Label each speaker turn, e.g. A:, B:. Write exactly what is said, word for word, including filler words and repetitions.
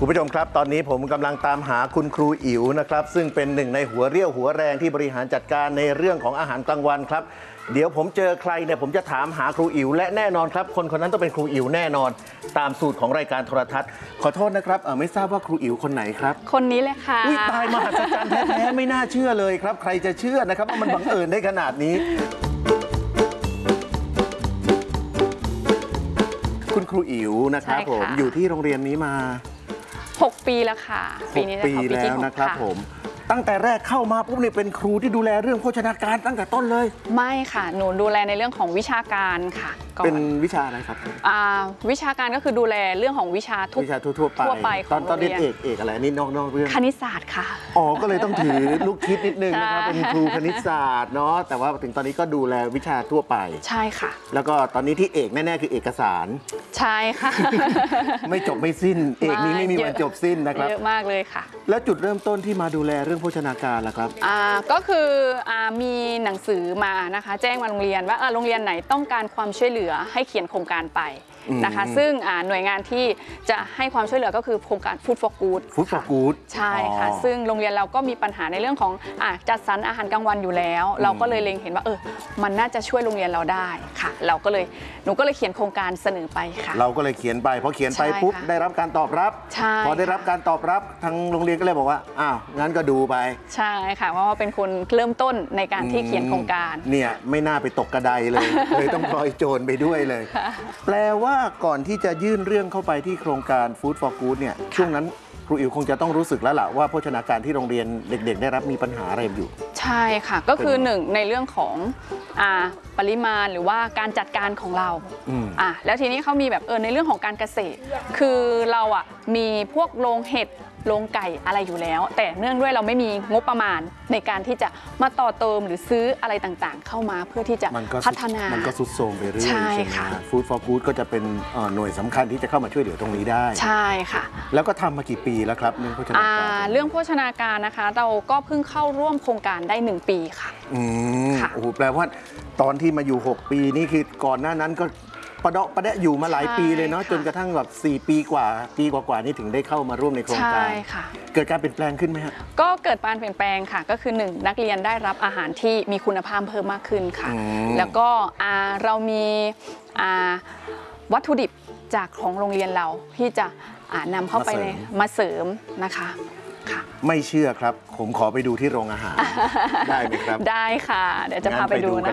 A: คุณผู้ชมครับตอนนี้ผมกำลังตามหาคุณครูอิ๋วนะครับซึ่งเป็นหนึ่งในหัวเรี่ยวหัวแรงที่บริหารจัดการในเรื่องของอาหารกลางวันครับเดี๋ยวผมเจอใครเนี่ยผมจะถามหาครูอิ๋วและแน่นอนครับคนคนนั้นต้องเป็นครูอิ๋วแน่นอนตามสูตรของรายการโทรทัศน์ขอโทษนะครับเออไม่ทราบว่าครูอิ๋วคนไหนครับ
B: คนนี้เลยค่ะ
A: อุ้ยตายมหัศจรรย์แท้ๆไม่น่าเชื่อเลยครับใครจะเชื่อนะครับว่ามันบังเอิญได้ขนาดนี้คุณครูอิ๋วนะครับผมอยู่ที่โรงเรียนนี้มา
B: หกปีแล้วค่ะ
A: ปีนี้ปีแล้วนะครับผมตั้งแต่แรกเข้ามาปุ๊บเนี่ยเป็นครูที่ดูแลเรื่องโภชนาการตั้งแต่ต้นเลย
B: ไม่ค่ะหนูดูแลในเรื่องของวิชาการค่ะ
A: เป็นวิชาอะไรครับ
B: อ่าวิชาการก็คือดูแลเรื่องของวิชาทุก
A: วิชาทั่วไป
B: ทั่วไป
A: ตอนตอนเรียนเอกเอกอะไรนี่นอกนอกเรื่อง
B: คณิตศาสตร์ค่ะ
A: อ๋อก็เลยต้องถือลูกคิดนิดนึงนะครับเป็นครูคณิตศาสตร์เนาะแต่ว่าถึงตอนนี้ก็ดูแลวิชาทั่วไป
B: ใช่ค่ะ
A: แล้วก็ตอนนี้ที่เอกแน่ๆคือเอกสาร
B: ใช่ค่ะ
A: ไม่จบไม่สิ้นเอกนี้ไม่มีวันจบสิ้นนะครับ
B: เยอะมากเลยค่ะ
A: แล้วจุดเริ่มต้นที่มาดูแลเรื่องโภชนาการล่ะครับ
B: อ่าก็คืออ่ามีหนังสือมานะคะแจ้งมาโรงเรียนว่าโรงเรียนไหนต้องการความช่วยเหลือให้เขียนโครงการไปนะคะซึ่งหน่วยงานที่จะให้ความช่วยเหลือก็คือโครงการ Food for Good
A: Food for Good
B: ใช่ค่ะซึ่งโรงเรียนเราก็มีปัญหาในเรื่องของอ่ะจัดสรรอาหารกลางวันอยู่แล้วเราก็เลยเล็งเห็นว่าเออมันน่าจะช่วยโรงเรียนเราได้ค่ะเราก็เลยหนูก็เลยเขียนโครงการเสนอไปค่ะ
A: เราก็เลยเขียนไปพอเขียนไปปุ๊บได้รับการตอบรับพอได้รับการตอบรับทางโรงเรียนก็เลยบอกว่าอ้าวงั้นก็ดูไป
B: ใช่ค่ะเพราะว่าเป็นคนเริ่มต้นในการที่เขียนโครงการ
A: เนี่ยไม่น่าไปตกกระไดเลยเลยต้องพลอยโจรไปด้วยเลยแปลว่าก่อนที่จะยื่นเรื่องเข้าไปที่โครงการ Food for Good เนี่ยช่วงนั้นครูอิ๋วคงจะต้องรู้สึกแล้วล่ะว่าโภชนาการที่โรงเรียนเด็กๆได้รับมีปัญหาอะไรอยู่
B: ใช่ค่ะก็คือหนึ่งในเรื่องของอ่าปริมาณหรือว่าการจัดการของเราอ่าแล้วทีนี้เขามีแบบเออในเรื่องของการเกษตรคือเราอ่ะมีพวกโรงเห็ดโรงไก่อะไรอยู่แล้วแต่เนื่องด้วยเราไม่มีงบประมาณในการที่จะมาต่อเติมหรือซื้ออะไรต่างๆเข้ามาเพื่อที่จะพัฒนา
A: มันก็สุดโทรมไปเรื่อยใช่
B: ค่ะ
A: Food for Good ก็จะเป็นหน่วยสำคัญที่จะเข้ามาช่วยเหลือตรงนี้ได้
B: ใช่ค่ะ
A: แล้วก็ทำมากี่ปีแล้วครับเรื่องโภชนาการ
B: เรื่องโภชนาการนะคะเราก็เพิ่งเข้าร่วมโครงการได้หนึ่งปีค่ะ
A: อืมโอ้โหแปลว่าตอนที่มาอยู่หกปีนี่คือก่อนหน้านั้นก็ประเดาะประแดะอยู่มาหลายปีเลยเนาะจนกระทั่งแบบสี่ปีกว่าปีกว่าๆนี่ถึงได้เข้ามาร่วมในโครงการ
B: ใช่ค่ะ
A: เกิดการเปลี่ยนแปลงขึ้นไหมฮะ
B: ก็เกิดการเปลี่ยนแปลงค่ะก็คือหนึ่งนักเรียนได้รับอาหารที่มีคุณภาพเพิ่มมากขึ้นค่ะแล้วก็เรามีวัตถุดิบจากของโรงเรียนเราที่จะนำเข้าไปในมาเสริมนะคะ
A: ไม่เชื่อครับผมขอไปดูที่โรงอาหารได้ไหมครับ
B: ได้ค่ะเดี๋ยวจะพาไปดูนะ